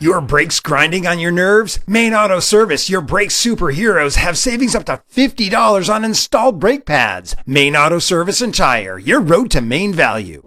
Your brakes grinding on your nerves? Main Auto Service, your brake superheroes, have savings up to $50 on installed brake pads. Main Auto Service and Tire, your road to main value.